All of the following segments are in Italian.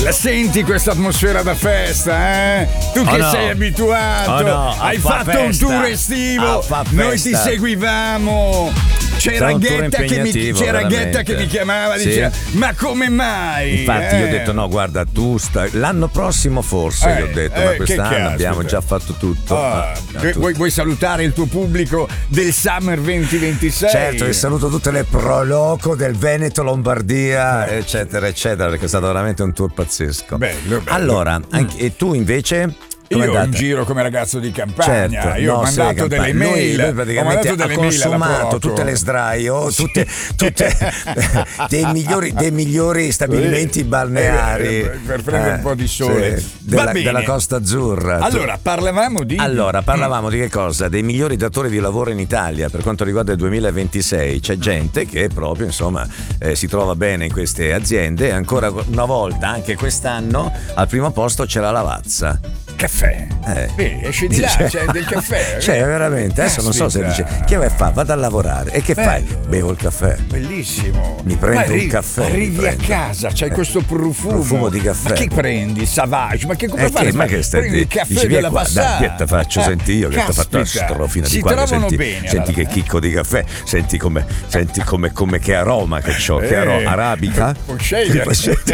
La senti questa atmosfera da festa, eh? Tu che sei abituato, hai fatto un tour estivo, noi ti seguivamo. C'era Ghetta che mi chiamava, diceva: ma come mai? Infatti io ho detto no, guarda, tu stai l'anno prossimo forse, gli ho detto, ma quest'anno abbiamo già fatto tutto. Vuoi salutare il tuo pubblico del Summer 2026? Certo, e saluto tutte le Proloco del Veneto, Lombardia, eccetera eccetera, perché è stato veramente un tour pazzesco. Bello. Allora, e tu invece? Io in giro come ragazzo di campagna, certo, io ho mandato delle mail, lui praticamente ha consumato tutte le sdraio, tutte dei migliori stabilimenti balneari per prendere un po' di sole, della Costa Azzurra. Allora parlavamo di che cosa? Dei migliori datori di lavoro in Italia per quanto riguarda il 2026. C'è gente che proprio si trova bene in queste aziende, e ancora una volta anche quest'anno al primo posto c'è la Lavazza. Caffè, esce di là, c'è del caffè. Cioè, veramente, adesso non so se dice che fa, vado a lavorare e che fai? Bevo il caffè. Bellissimo. Mi prendo un caffè. Arrivi a casa, c'hai questo profumo di caffè. Ma che prendi? Savage? Ma che come fai? Ma che stai? Prendi il caffè della passata. Che te faccio sentire io, che ti ho fatto la strofina di qua. Senti che chicco di caffè, senti come che aroma che c'ho, che aroma arabica. Puoi scegliere.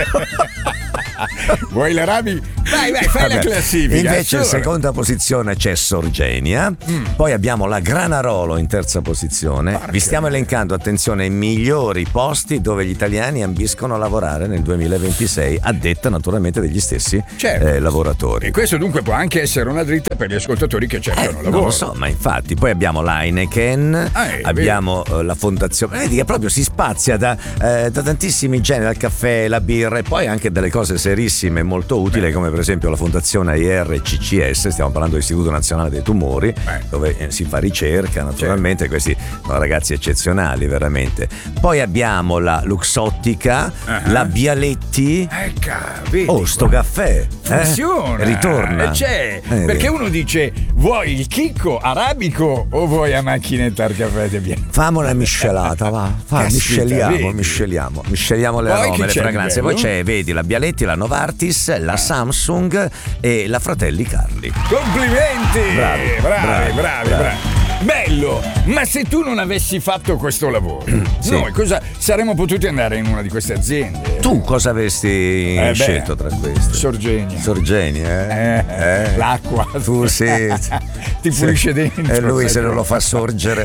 Vuoi l'arabica? Vai, fai la classifica. Invece in seconda posizione c'è Sorgenia, poi abbiamo la Granarolo in terza posizione. Vi stiamo elencando, attenzione, i migliori posti dove gli italiani ambiscono a lavorare nel 2026, a detta naturalmente degli stessi lavoratori. E questo dunque può anche essere una dritta per gli ascoltatori che cercano lavoro. Non lo so, ma infatti poi abbiamo l'Heineken, abbiamo la fondazione, vedi che proprio si spazia da tantissimi generi, dal caffè, la birra, e poi anche delle cose serissime molto utili, come per esempio la fondazione IRCCS, stiamo parlando dell'Istituto Nazionale dei Tumori, dove si fa ricerca naturalmente. Questi sono ragazzi eccezionali veramente. Poi abbiamo la Luxottica, la Bialetti. Sto caffè funziona, ritorna, perché uno dice: vuoi il chicco arabico o vuoi a macchinetta al caffè di Bialetti? Famo una miscelata, misceliamo le arome, le fragranze. Poi c'è, vedi, la Bialetti, la Novartis, la Samsung e la Fratelli Carli. Complimenti! Bravi. Bello, ma se tu non avessi fatto questo lavoro, noi cosa saremmo potuti andare in una di queste aziende? Tu cosa avresti scelto tra queste? Sorgenia, l'acqua. Tu ti pulisce dentro. E lui se non lo fa sorgere.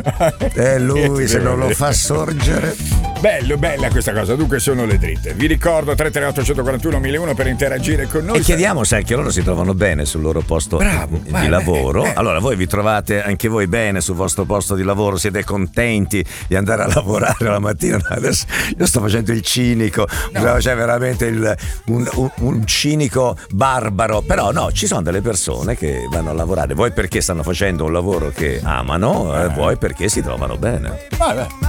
Bella questa cosa. Dunque sono le dritte. Vi ricordo 338 141 1001 per interagire con noi. E chiediamo se anche loro si trovano bene sul loro posto di lavoro. Allora, voi vi trovate anche voi bene sul vostro posto di lavoro? Siete contenti di andare a lavorare la mattina? Adesso io sto facendo il cinico, c'è veramente un cinico barbaro. Però no, ci sono delle persone che vanno a lavorare, voi perché stanno facendo un lavoro che amano, voi perché si trovano bene.